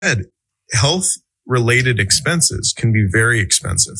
health related expenses can be very expensive.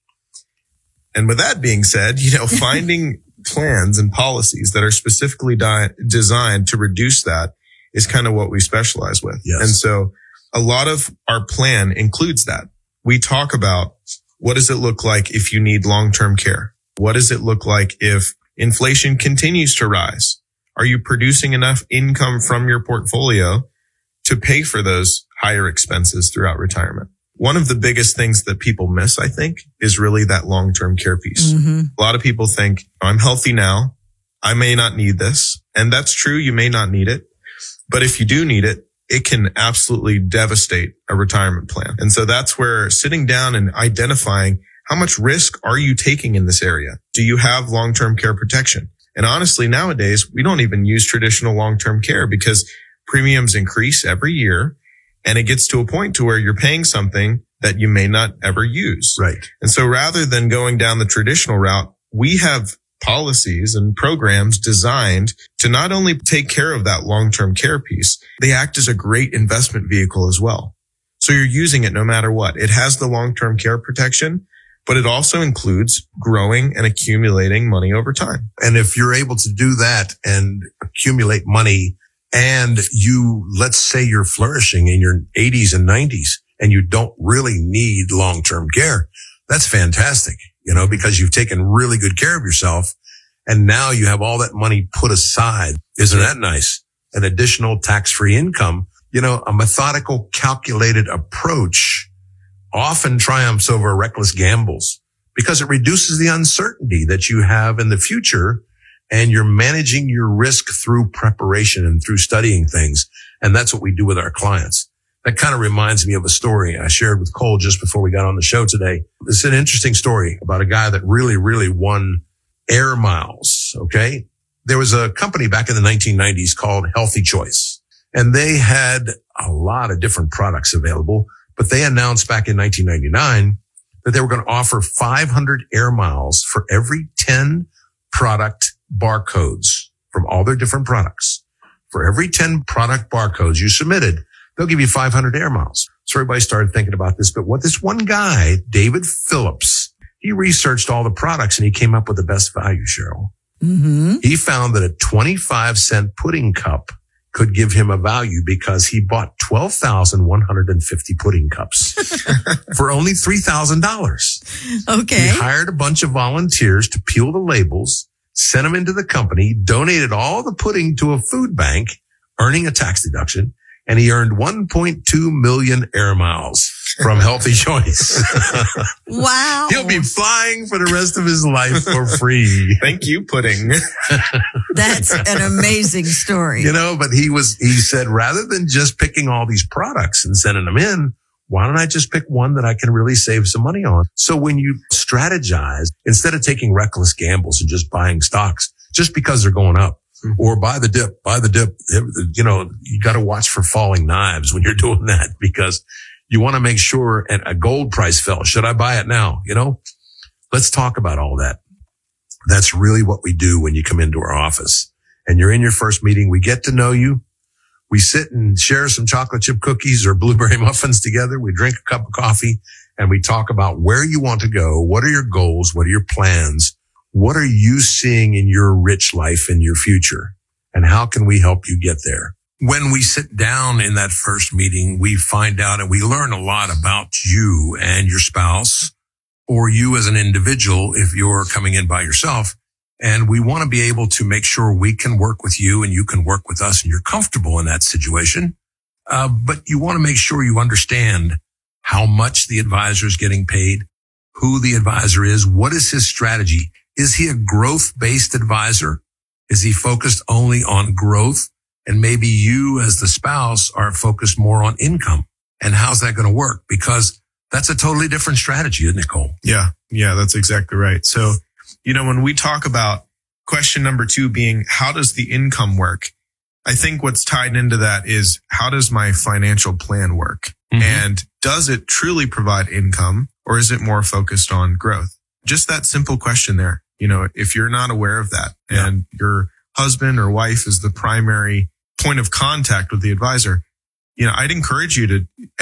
And with that being said, finding plans and policies that are specifically designed to reduce that is kind of what we specialize with. Yes. And so a lot of our plan includes that. We talk about what does it look like if you need long-term care? What does it look like if inflation continues to rise? Are you producing enough income from your portfolio to pay for those higher expenses throughout retirement? One of the biggest things that people miss, I think, is really that long-term care piece. Mm-hmm. A lot of people think, I'm healthy now. I may not need this. And that's true. You may not need it. But if you do need it, it can absolutely devastate a retirement plan. And so that's where sitting down and identifying how much risk are you taking in this area? Do you have long-term care protection? And honestly, nowadays, we don't even use traditional long-term care because premiums increase every year. And it gets to a point to where you're paying something that you may not ever use. Right. And so rather than going down the traditional route, we have policies and programs designed to not only take care of that long-term care piece, they act as a great investment vehicle as well. So you're using it no matter what. It has the long-term care protection, but it also includes growing and accumulating money over time. And if you're able to do that and accumulate money, and let's say you're flourishing in your 80s and 90s and you don't really need long-term care, that's fantastic, because you've taken really good care of yourself and now you have all that money put aside. Isn't that nice? An additional tax-free income. A methodical, calculated approach often triumphs over reckless gambles because it reduces the uncertainty that you have in the future. And you're managing your risk through preparation and through studying things. And that's what we do with our clients. That kind of reminds me of a story I shared with Cole just before we got on the show today. It's an interesting story about a guy that really, really won air miles. Okay. There was a company back in the 1990s called Healthy Choice, and they had a lot of different products available, but they announced back in 1999 that they were going to offer 500 air miles for every 10 product barcodes from all their different products. For every 10 product barcodes you submitted, they'll give you 500 air miles. So everybody started thinking about this. But what this one guy, David Phillips, he researched all the products and he came up with the best value, Cheryl. Mm-hmm. He found that a 25-cent pudding cup could give him a value because he bought 12,150 pudding cups for only $3,000. Okay. He hired a bunch of volunteers to peel the labels, sent them into the company, donated all the pudding to a food bank, earning a tax deduction, and he earned 1.2 million air miles from Healthy Choice. Wow. He'll be flying for the rest of his life for free. Thank you, pudding. That's an amazing story. But he said, rather than just picking all these products and sending them in, why don't I just pick one that I can really save some money on? So when you strategize, instead of taking reckless gambles and just buying stocks just because they're going up, or buy the dip, you got to watch for falling knives when you're doing that because you want to make sure a gold price fell. Should I buy it now? Let's talk about all that. That's really what we do when you come into our office and you're in your first meeting. We get to know you. We sit and share some chocolate chip cookies or blueberry muffins together. We drink a cup of coffee and we talk about where you want to go. What are your goals? What are your plans? What are you seeing in your rich life in your future? And how can we help you get there? When we sit down in that first meeting, we find out and we learn a lot about you and your spouse or you as an individual if you're coming in by yourself. And we want to be able to make sure we can work with you and you can work with us and you're comfortable in that situation. But you want to make sure you understand how much the advisor is getting paid, who the advisor is, what is his strategy. Is he a growth-based advisor? Is he focused only on growth? And maybe you as the spouse are focused more on income. And how's that going to work? Because that's a totally different strategy, isn't it, Cole? Yeah, that's exactly right. So, when we talk about question number 2 being, how does the income work? I think what's tied into that is, how does my financial plan work? Mm-hmm. And does it truly provide income or is it more focused on growth? Just that simple question there. If you're not aware of that and your husband or wife is the primary point of contact with the advisor, I'd encourage you to